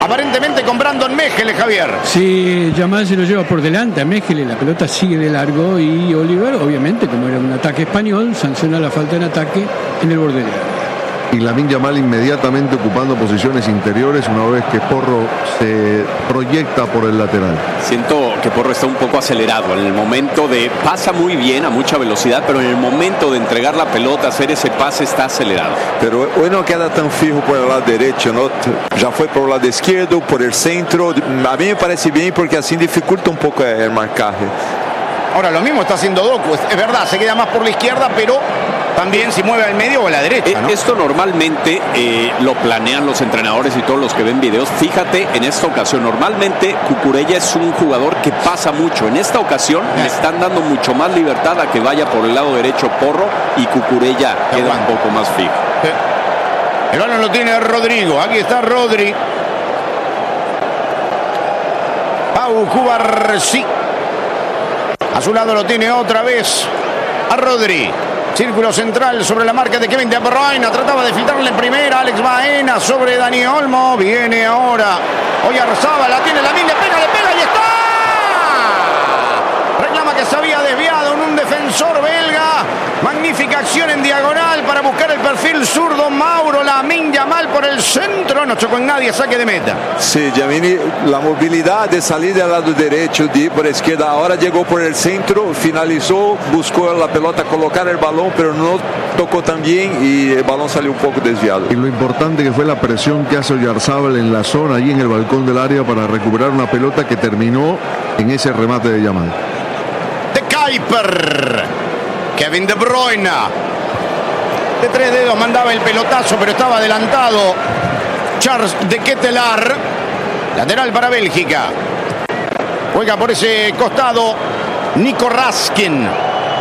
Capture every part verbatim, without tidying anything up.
aparentemente con Brandon Mejele, Javier. Sí, Yamal se lo lleva por delante a Mejele, la pelota sigue de largo y Oliver, obviamente, como era un ataque español, sanciona la falta en ataque en el borde del área. Y Lamine Yamal inmediatamente ocupando posiciones interiores una vez que Porro se proyecta por el lateral. Siento que Porro está un poco acelerado en el momento de, pasa muy bien a mucha velocidad, pero en el momento de entregar la pelota, hacer ese pase, está acelerado. Pero hoy no queda tan fijo por el lado derecho, ¿no? Ya fue por el lado izquierdo, por el centro. A mí me parece bien porque así dificulta un poco el marcaje. Ahora lo mismo está haciendo Doku, es verdad, se queda más por la izquierda, pero también se mueve al medio o a la derecha, ¿no? Esto normalmente eh, lo planean los entrenadores y todos los que ven videos. Fíjate, en esta ocasión, normalmente Cucurella es un jugador que pasa mucho. En esta ocasión eh. le están dando mucho más libertad a que vaya por el lado derecho Porro y Cucurella queda aguanta. un poco más fijo. Sí. El balón lo tiene Rodrigo, aquí está Rodri. Pau Cubarsí. A su lado lo tiene otra vez a Rodri. Círculo central sobre la marca de Kevin De Bruyne. Trataba de filtrarle en primera. Alex Baena sobre Dani Olmo. Viene ahora Oyarzabal. La tiene Lamine. Le pega, le pega y está. Reclama que se había desviado en un defensor belga. Magnífica acción en diagonal para buscar el perfil zurdo. Mauro Lamine Yamal por el centro. No chocó en nadie. Saque de meta. Sí, Giannini, la movilidad de salir del lado derecho, de ir por la izquierda. Ahora llegó por el centro, finalizó, buscó la pelota, colocar el balón, pero no tocó tan bien y el balón salió un poco desviado. Y lo importante que fue la presión que hace Oyarzabal en la zona, allí en el balcón del área, para recuperar una pelota que terminó en ese remate de Yamal. De Kuiper. Kevin De Bruyne. De tres dedos mandaba el pelotazo, pero estaba adelantado Charles de Ketelaar. Lateral para Bélgica. Juega por ese costado Nico Raskin.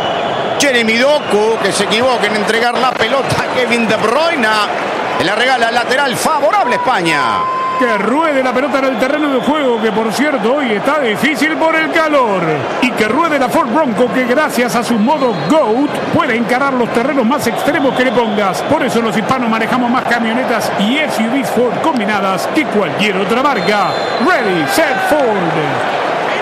Jeremy Doku, que se equivoca en entregar la pelota a Kevin De Bruyne. Le la regala lateral favorable a España. Que ruede la pelota en el terreno de juego, que por cierto hoy está difícil por el calor. Y que ruede la Ford Bronco, que gracias a su modo GOAT puede encarar los terrenos más extremos que le pongas. Por eso los hispanos manejamos más camionetas y S U Vs Ford combinadas que cualquier otra marca. Ready, set, Ford.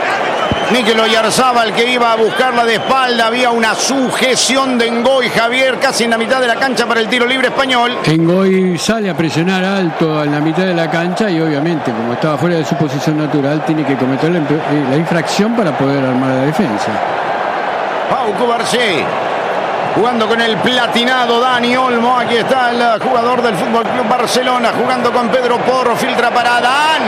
Mikel Oyarzabal, que iba a buscarla de espalda. Había una sujeción de Ngoy, Javier, casi en la mitad de la cancha para el tiro libre español. Ngoy sale a presionar alto en la mitad de la cancha y obviamente, como estaba fuera de su posición natural, tiene que cometer la, la infracción para poder armar la defensa. Pau Cubarsí, jugando con el platinado Dani Olmo. Aquí está el jugador del Fútbol Club Barcelona, jugando con Pedro Porro. Filtra para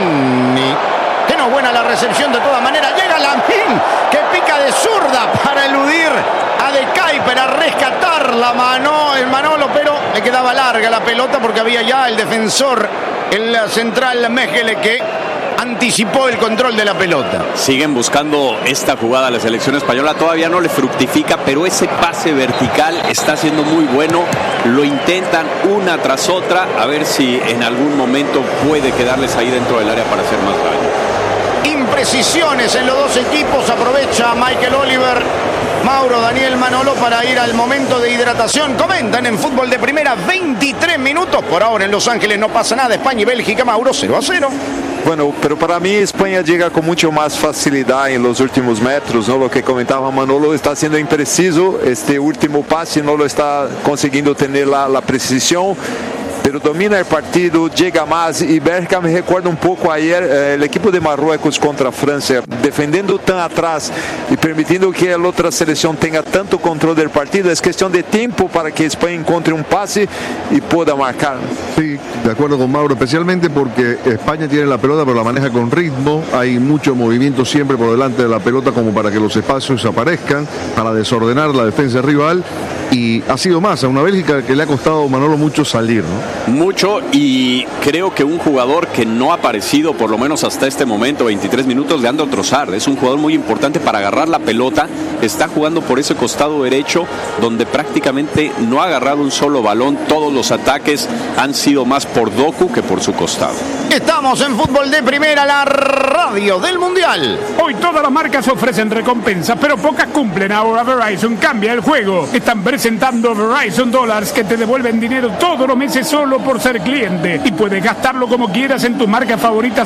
Dani. Que no buena la recepción de todas maneras. Llega Lamine, que pica de zurda para eludir a De Kuiper, a rescatar la mano, el Manolo, pero le quedaba larga la pelota porque había ya el defensor, el central Mejele, que anticipó el control de la pelota. Siguen buscando esta jugada. La selección española todavía no le fructifica, pero ese pase vertical está siendo muy bueno. Lo intentan una tras otra, a ver si en algún momento puede quedarles ahí dentro del área para hacer más daño. Imprecisiones en los dos equipos. Aprovecha Michael Oliver, Mauro Daniel Manolo para ir al momento de hidratación. Comentan en Fútbol de Primera, veintitrés minutos. Por ahora en Los Ángeles no pasa nada. España y Bélgica, Mauro, cero a cero. Bueno, pero para mí España llega con mucho más facilidad en los últimos metros, ¿no? Lo que comentaba Manolo, está siendo impreciso. Este último pase no lo está consiguiendo tener la, la precisión. Pero domina el partido, llega más, y Bélgica me recuerda un poco ayer eh, el equipo de Marruecos contra Francia, defendiendo tan atrás y permitiendo que la otra selección tenga tanto control del partido. Es cuestión de tiempo para que España encuentre un pase y pueda marcar. Sí, de acuerdo con Mauro, especialmente porque España tiene la pelota pero la maneja con ritmo, hay mucho movimiento siempre por delante de la pelota como para que los espacios aparezcan, para desordenar la defensa rival, y ha sido más a una Bélgica que le ha costado, Manolo, mucho salir, ¿no? Mucho, y creo que un jugador que no ha aparecido por lo menos hasta este momento, veintitrés minutos, Leandro Trossard, es un jugador muy importante para agarrar la pelota. Está jugando por ese costado derecho donde prácticamente no ha agarrado un solo balón. Todos los ataques han sido más por Doku que por su costado. Estamos en Fútbol de Primera, la radio del Mundial. Hoy todas las marcas ofrecen recompensas, pero pocas cumplen. Ahora Verizon cambia el juego. Están presentando Verizon Dollars, que te devuelven dinero todos los meses solo por ser cliente, y puedes gastarlo como quieras en tus marcas favoritas